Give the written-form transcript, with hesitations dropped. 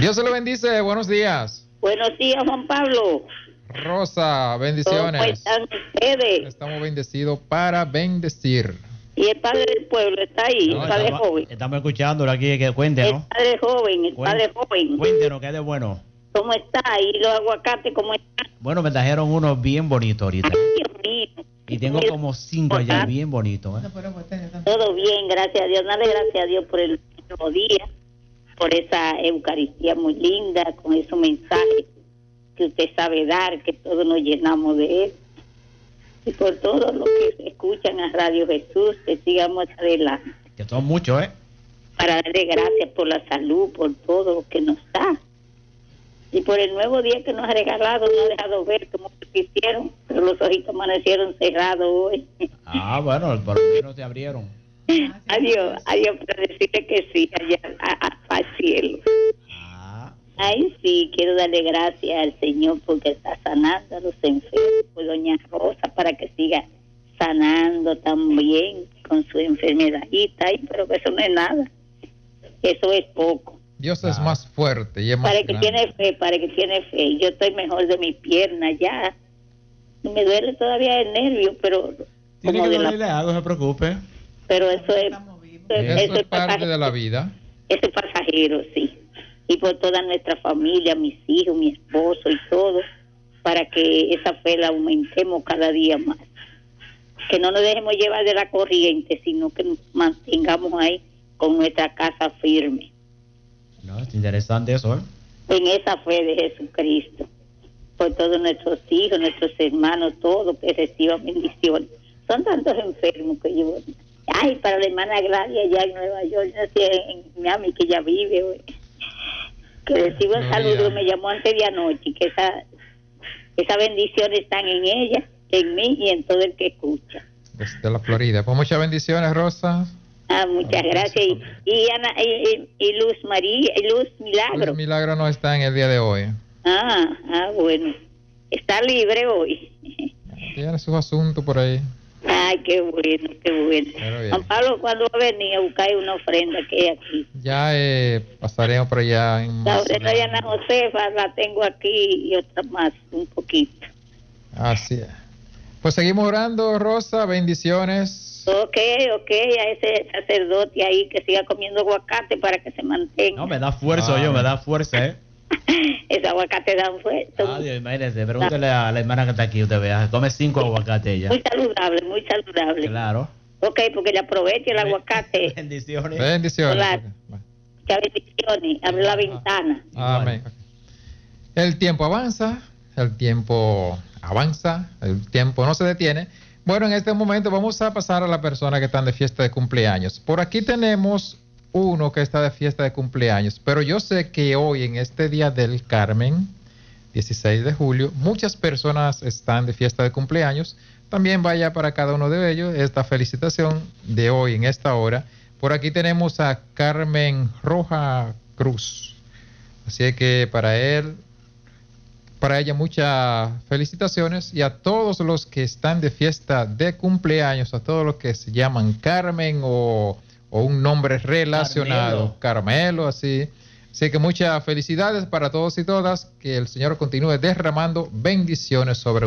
Dios se lo bendice, buenos días. Buenos días, Juan Pablo. Rosa, bendiciones. ¿Cómo están ustedes? Estamos bendecidos para bendecir. Y el padre del pueblo está ahí, No, el padre joven. Estamos escuchándolo aquí, que cuéntenos. El padre joven, el padre joven. Cuéntenos, ¿qué es de bueno? ¿Cómo está? ¿Y los aguacates cómo están? Bueno, me trajeron unos bien bonitos ahorita. Ay, Dios mío. Y tengo como 5 allá, bien bonitos. Todo bien, gracias a Dios. Dale gracias a Dios por el nuevo día, por esa Eucaristía muy linda, con esos mensajes que usted sabe dar, que todos nos llenamos de él. Y por todo lo que escuchan a Radio Jesús, que sigamos adelante. Que son muchos, ¿eh? Para darle gracias por la salud, por todo lo que nos da. Y por el nuevo día que nos ha regalado, no ha dejado ver cómo hicieron, pero los ojitos amanecieron cerrados hoy. Ah, bueno, por lo menos te abrieron. Adiós, para decirle que sí, allá al cielo. Ay, sí, quiero darle gracias al Señor porque está sanando a los enfermos, por doña Rosa, para que siga sanando también con su enfermedadita. Ay, pero que eso no es nada, eso es poco. Dios es más fuerte y es más grande. Para que tiene fe. Yo estoy mejor de mi pierna ya. Me duele todavía el nervio, pero... Tiene que dolerle algo, no se preocupe. Pero eso es... Eso es parte de la vida. Eso es pasajero, sí. Y por toda nuestra familia, mis hijos, mi esposo y todo, para que esa fe la aumentemos cada día más. Que no nos dejemos llevar de la corriente, sino que nos mantengamos ahí con nuestra casa firme. No, es interesante eso, ¿eh? En esa fe de Jesucristo. Por todos nuestros hijos, nuestros hermanos, todos que reciban bendiciones. Son tantos enfermos que yo... Ay, para la hermana Gladia allá en Nueva York, no sé, en Miami, que ella vive hoy. Que reciba un saludo, me llamó antes de anoche, que esas bendiciones están en ella, en mí y en todo el que escucha. Desde la Florida. Pues muchas bendiciones, Rosa. Muchas gracias. Y Ana, y Luz María, y Luz Milagro. Luz Milagro no está en el día de hoy. Bueno. Está libre hoy. Tiene sus asuntos por ahí. Ay, qué bueno, qué bueno. Juan Pablo, ¿cuándo va a venir a buscar una ofrenda que hay aquí? Ya pasaremos por allá. La ofrenda de Ana Josefa la tengo aquí y otra más, un poquito. Así es. Pues seguimos orando, Rosa, bendiciones. Ok, a ese sacerdote ahí que siga comiendo aguacate para que se mantenga. No, me da fuerza, me da fuerza, ¿eh? Ese aguacate da fuerza. Dios, imagínese, pregúntele a la hermana que está aquí, usted vea, come 5 aguacates ella. Muy saludable, muy saludable. Claro. Ok, porque le aproveche el aguacate. Bendiciones. Bendiciones. Muchas bendiciones, abre la ventana. Amén. El tiempo avanza, el tiempo no se detiene. Bueno, en este momento vamos a pasar a la persona que están de fiesta de cumpleaños. Por aquí tenemos uno que está de fiesta de cumpleaños, pero yo sé que hoy, en este día del Carmen, 16 de julio, muchas personas están de fiesta de cumpleaños. También vaya para cada uno de ellos esta felicitación de hoy en esta hora. Por aquí tenemos a Carmen Roja Cruz. Así que para ella muchas felicitaciones, y a todos los que están de fiesta de cumpleaños, a todos los que se llaman Carmen o un nombre relacionado, Carmelo, así. Así que muchas felicidades para todos y todas, que el Señor continúe derramando bendiciones sobre